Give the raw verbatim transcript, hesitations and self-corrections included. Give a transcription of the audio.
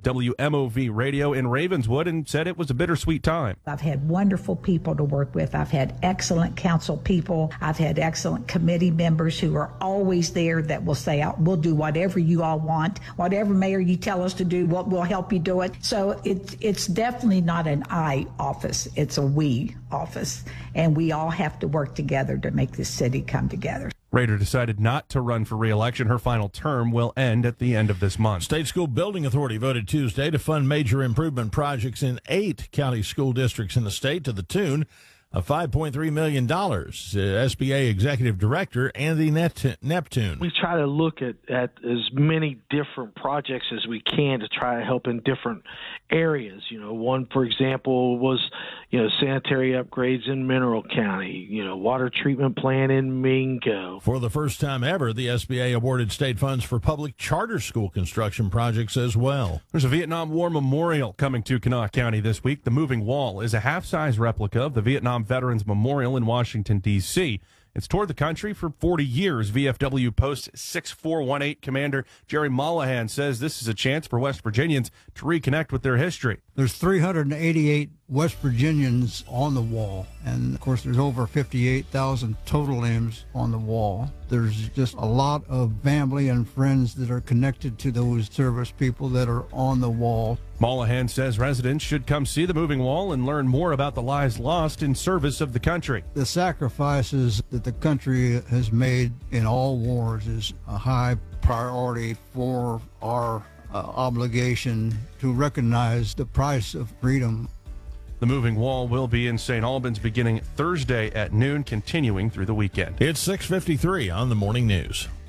with W M O V Radio in Ravenswood and said it was a bittersweet time. I've had wonderful people to work with. I've had excellent council people. I've had excellent committee members who are always there that will say, we'll do whatever you all want. Whatever, Mayor, you tell us to do, we'll, we'll help you do it. So it, it's definitely not an I office. It's a we office. And we all have to work together to make this city come together. Rader decided not to run for re-election. Her final term will end at the end of this month. State School Building Authority voted Tuesday to fund major improvement projects in eight county school districts in the state to the tune of five point three million dollars. Uh, S B A Executive Director Andy Net- Neptune. We try to look at, at as many different projects as we can to try to help in different areas. You know, one, for example, was, you know, sanitary upgrades in Mineral County, you know, water treatment plant in Mingo. For the first time ever, the S B A awarded state funds for public charter school construction projects as well. There's a Vietnam War memorial coming to Kanawha County this week. The Moving Wall is a half-size replica of the Vietnam Veterans Memorial in Washington, D C It's toured the country for forty years. V F W Post six four one eight Commander Jerry Mollahan says this is a chance for West Virginians to reconnect with their history. There's three hundred eighty-eight West Virginians on the wall, and of course there's over fifty-eight thousand total names on the wall. There's just a lot of family and friends that are connected to those service people that are on the wall. Mollahan says residents should come see the Moving Wall and learn more about the lives lost in service of the country. The sacrifices that the country has made in all wars is a high priority for our uh, obligation to recognize the price of freedom. The Moving Wall will be in Saint Albans beginning Thursday at noon, continuing through the weekend. It's six fifty-three on the Morning News.